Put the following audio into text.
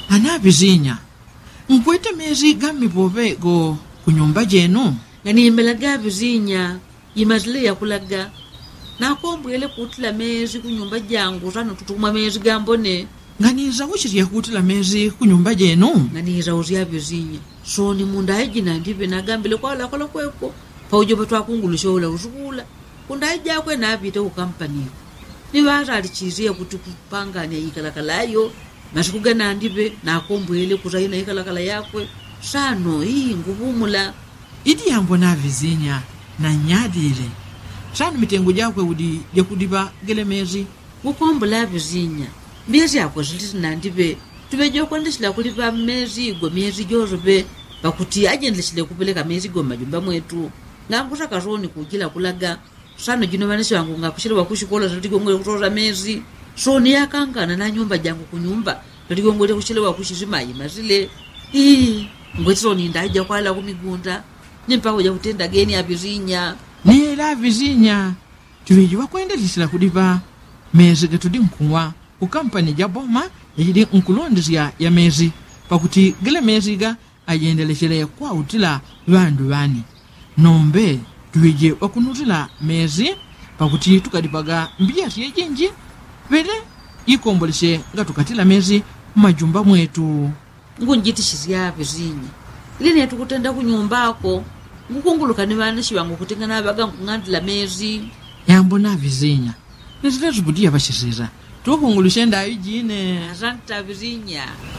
Anabizinya. Nkwete mezi gami bobe go kunyumba jenu. Ngani imbelaga bizinya. Imazile ya kulaga. Na kombwele kutila mezi kunyumba jangu. Rano tutuma mezi gambone. Ngani zawushiri ya kutila mezi kunyumba jenu. Ngani zawuzia bizinya. So ni mundaiji na ndibe na gambile kwa la kweko. Pa ujoba tuwa kungulusho ula usukula. Kundaiji ya kwe na abite ukampani. Ni wata alichizia kutupanga ni ikalakalayo. Masikuga na ndibe na kombwele kutaina ikalakala yakwe. Sano hii nguvumula. Idi yambo na vizinya na nyadile. Sano mitengu jakwe udi ya kudiba gele mezi. Kukombula vizinya. Miezi yakwe ziliti na ndibe. Tumejo kwa ndishila kulipa mezi go miezi jozobe. Pakuti ajenlishile kupeleka mezi go majumba mwetu. Ngambusa kazoni kujila kulaga. Sano jino manisi wangu ngakushile wakushikola zilitigongole kutoza mezi. So ni yakangana na nyumba jangu kunyumba. Zilitigongole kushile wakushizimayi mazile. Ngwetso ni ndaija kwa la kumigunda. Nimpa hoja kutenda geni ya vizinya. Ni la vizinya. Tuwejiwa kuende lisila kudiba mezi getudi mkuwa. Ukampani jaboma yajidi nkulondisi ya mezi. Pakuti gile mezi ga ajendeleshele kwa utila wandu wani. Nombe tuweje wakunutila mezi. Pakuti tukadipaga mbia siye jenji. Vede ikombolese nga tukatila mezi majumba mwetu. Ngunjitishisi ya vizinya. Lini ya tukutenda kunyumbako. Ngukunguluka ni wanishi wangu kutenga na baga ngandila mezi. Yambo na vizinya. Nizile zubudia bashirira. Tukungulushe nda ijine. Asante vizinya.